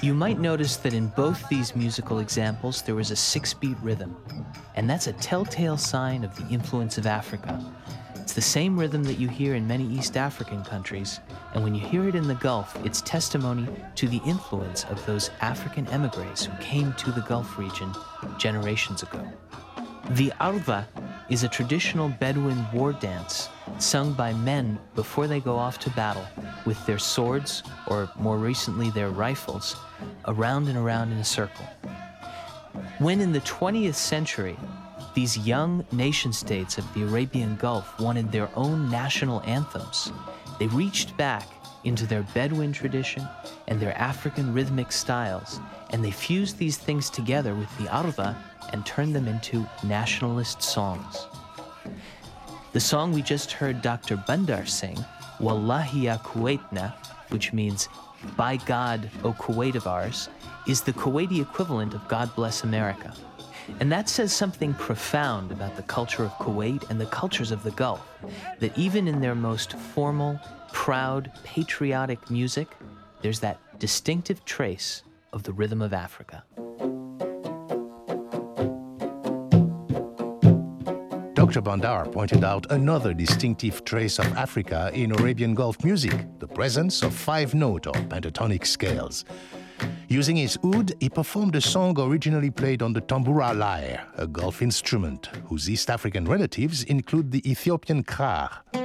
You might notice that in both these musical examples, there was a 6-beat rhythm, and that's a telltale sign of the influence of Africa. It's the same rhythm that you hear in many East African countries, and when you hear it in the Gulf, it's testimony to the influence of those African emigres who came to the Gulf region generations ago. The arva is a traditional Bedouin war dance sung by men before they go off to battle with their swords, or more recently their rifles, around and around in a circle. When in the 20th century, these young nation-states of the Arabian Gulf wanted their own national anthems, they reached back into their Bedouin tradition and their African rhythmic styles, and they fused these things together with the arva and turned them into nationalist songs. The song we just heard Dr. Bandar sing, Wallahi ya Kuwaitna, which means, by God, O Kuwait of ours, is the Kuwaiti equivalent of God Bless America. And that says something profound about the culture of Kuwait and the cultures of the Gulf, that even in their most formal, proud, patriotic music, there's that distinctive trace of the rhythm of Africa. Dr. Bandar pointed out another distinctive trace of Africa in Arabian Gulf music, the presence of 5-note or pentatonic scales. Using his oud, he performed a song originally played on the tambura lyre, a Gulf instrument whose East African relatives include the Ethiopian krar.